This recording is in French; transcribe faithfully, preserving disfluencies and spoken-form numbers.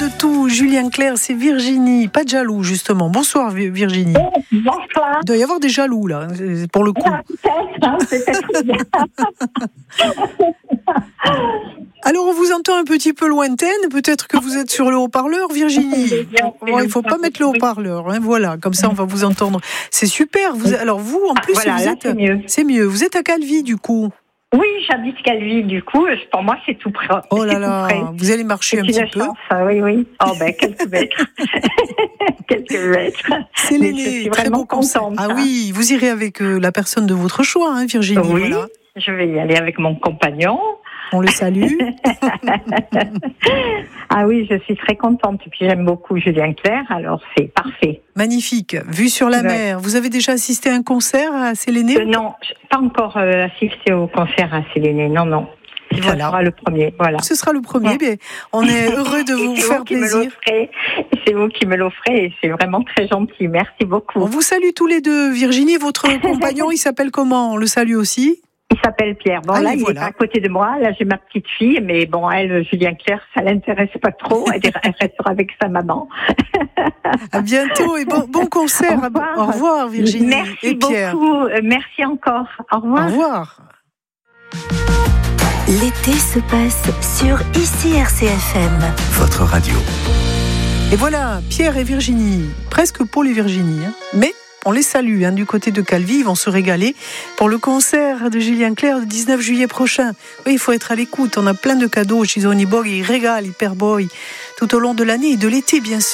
de tout. Julien Clerc, c'est Virginie. Pas de jaloux, justement. Bonsoir, Virginie. Bonsoir. Il doit y avoir des jaloux, là, pour le coup. Ah, peut-être, hein, peut-être. Alors, on vous entend un petit peu lointaine. Peut-être que vous êtes sur le haut-parleur, Virginie. Bon, il ne faut pas mettre le haut-parleur. Hein, voilà, comme ça, on va vous entendre. C'est super. Vous, alors, vous, en plus, Ah, voilà, vous là, êtes, c'est mieux. C'est mieux. Vous êtes à Calvi, du coup. Oui, j'habite Calvi, du coup, pour moi, c'est tout près. Oh là là, vous allez marcher un petit peu. Chance, oui, oui. Oh, ben, quelques mètres. quelques mètres. C'est l'aîné, très beau concept. Ah oui, vous irez avec euh, la personne de votre choix, hein, Virginie. Oui, voilà. Je vais y aller avec mon compagnon. On le salue. Ah oui, je suis très contente. Et puis j'aime beaucoup Julien Clerc, alors c'est parfait. Magnifique. Vue sur la ouais. mer. Vous avez déjà assisté à un concert à Séléné? euh, Non, pas encore euh, assisté au concert à Séléné. Non, non. Et Ce voilà. sera le premier. Voilà. Ce sera le premier. Ouais. Bien, on est heureux de vous faire plaisir. C'est vous qui me l'offrez et c'est vraiment très gentil. Merci beaucoup. On vous salue tous les deux. Virginie, votre compagnon, il s'appelle comment? On le salue aussi. Il s'appelle Pierre. Bon, Allez, là, il voilà. est à côté de moi. Là, j'ai ma petite fille, mais bon, elle, Julien Clerc, ça l'intéresse pas trop. Elle, elle restera avec sa maman. À bientôt et bon, bon concert. Au revoir, Au revoir Virginie Merci et Pierre. beaucoup. Merci encore. Au revoir. Au revoir. L'été se passe sur I C R C F M. Votre radio. Et voilà, Pierre et Virginie. Presque Paul et Virginie. Hein. Mais on les salue, hein, du côté de Calvi, ils vont se régaler pour le concert de Julien Clerc le dix-neuf juillet prochain. Oui, il faut être à l'écoute, on a plein de cadeaux chez Onibog, ils régalent, Hyperboy, tout au long de l'année et de l'été bien sûr.